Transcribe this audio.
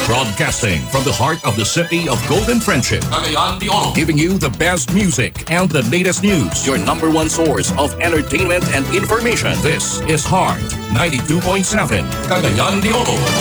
Broadcasting from the heart of the city of Golden Friendship. Cagayan de Oro. Giving you the best music and the latest news. Your number one source of entertainment and information. This is Heart 92.7. Cagayan de Oro.